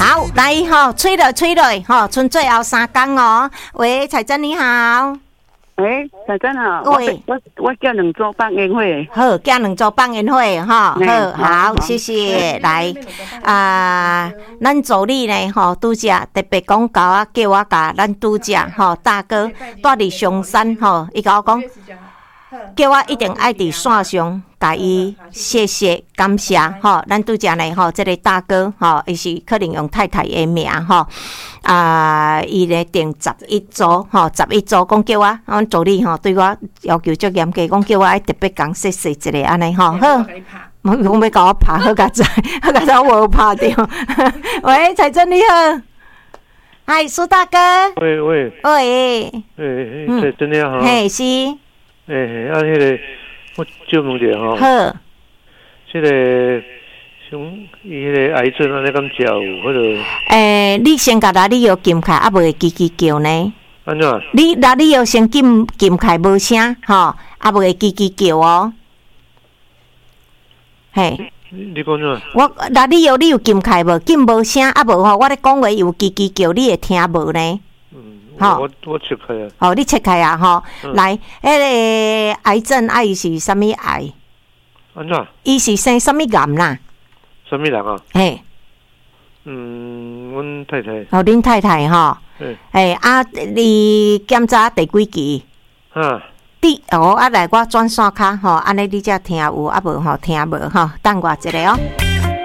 好，来吼，吹落吼，剩最后3工哦。喂，彩珍你好。 喂，彩珍好。 喂， 我叫2组放烟会。 好，叫2组放烟会哈。好，谢谢。来咱助理呢吼，拄则特别讲教我叫我甲咱拄则吼大哥住伫松山吼，伊甲我讲。叫我一定爱伫线上，甲伊谢谢感谢吼。咱拄则呢吼，这个大哥吼，伊是可能用太太的名吼，伊咧定11组吼，11组讲叫我，阮助理吼对我要求足严格，讲叫我爱特别讲谢谢一个安尼吼。好，我要甲我拍好甲知，好甲知我无拍着。喂，彩珍你好，嗨，苏大哥。 喂。彩珍你好。 嘿，是。 迄个我借问者吼， 好， 即个像伊迄个癌症安尼敢食有或者？ 你先甲哪里药禁开，啊，无会叽叽叫呢？ 安怎？ 你哪里药先禁开无声，吼，啊，无会叽叽叫哦。嘿， 你讲怎？ 我哪里药你有禁开无？禁无声，啊无吼，我咧讲话有叽叽叫，你会听无呢？ 我切开啊！ 哦，你切开啊！吼，来，迄个癌症伊是啥物癌？ 安怎？ 伊是生啥物癌啦？ 啥物人啊？ 嘿， 阮太太。 哦，恁太太吼？你检查第几期？来我转线卡吼，安尼你才听有，啊无吼听无吼，等我一下哦。